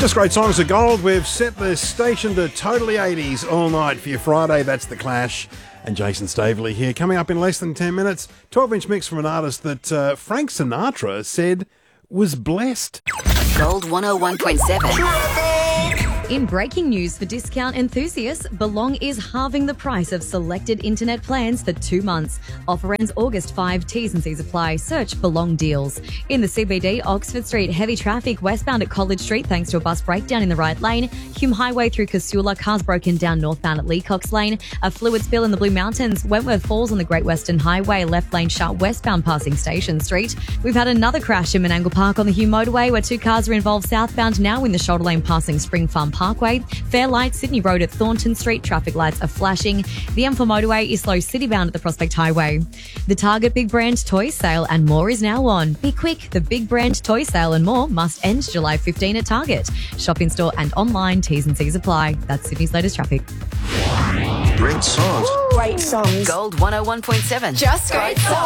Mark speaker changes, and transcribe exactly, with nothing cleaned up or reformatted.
Speaker 1: Just great songs of gold. We've set the station to totally eighties all night for your Friday. That's The Clash. And Jason Staveley here. Coming up in less than ten minutes, twelve-inch mix from an artist that uh, Frank Sinatra said was blessed.
Speaker 2: Gold one oh one point seven.
Speaker 3: In breaking news for discount enthusiasts, Belong is halving the price of selected internet plans for two months. Offer ends August fifth. T's and C's apply. Search Belong Deals. In the C B D, Oxford Street, heavy traffic westbound at College Street thanks to a bus breakdown in the right lane. Hume Highway through Casula, cars broken down northbound at Leacox Lane. A fluid spill in the Blue Mountains. Wentworth Falls on the Great Western Highway, left lane shut westbound passing Station Street. We've had another crash in Menangle Park on the Hume Motorway where two cars are involved southbound now in the shoulder lane passing Spring Farm Parkway. Fairlight, Sydney Road at Thornton Street, traffic lights are flashing. The M four motorway is slow city-bound at the Prospect Highway. The Target Big Brand Toy Sale and more is now on. Be quick, the Big Brand Toy Sale and more must end July fifteenth at Target. Shop in-store and online, T's and C's apply. That's Sydney's latest traffic.
Speaker 4: Great songs.
Speaker 2: Great songs. Gold one oh one point seven. Just great songs.